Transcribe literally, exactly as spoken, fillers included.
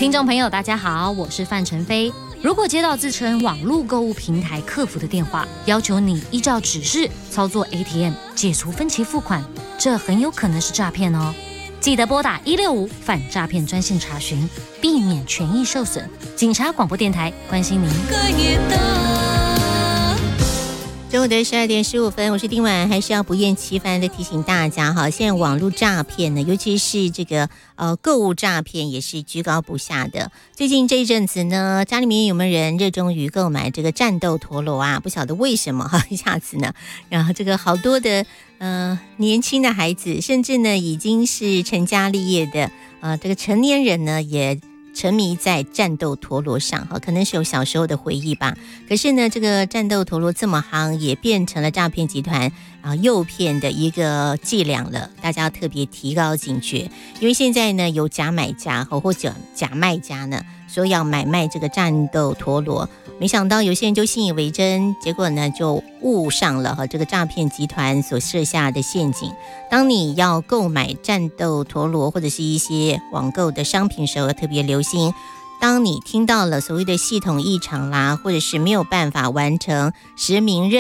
听众朋友大家好，我是范晨飞。如果接到自称网络购物平台客服的电话，要求你依照指示操作 A T M 解除分期付款，这很有可能是诈骗哦。记得拨打一六五反诈骗专线查询，避免权益受损。警察广播电台关心您。 中午的十二点十五分，我是丁婉，还是要不厌其烦的提醒大家哈，现在网络诈骗呢，尤其是这个呃购物诈骗也是居高不下的。最近这一阵子呢，家里面有没有人热衷于购买这个战斗陀螺啊？不晓得为什么哈，一下子呢，然后这个好多的呃年轻的孩子，甚至呢已经是成家立业的呃这个成年人呢也沉迷在战斗陀螺上，可能是有小时候的回忆吧。可是呢，这个战斗陀螺这么夯，也变成了诈骗集团啊诱骗的一个伎俩了。大家要特别提高警觉，因为现在呢有假买家或者假卖家呢说要买卖这个战斗陀螺，没想到有些人就信以为真，结果呢就误上了这个诈骗集团所设下的陷阱。当你要购买战斗陀螺或者是一些网购的商品时候，特别留心，当你听到了所谓的系统异常啦，或者是没有办法完成实名认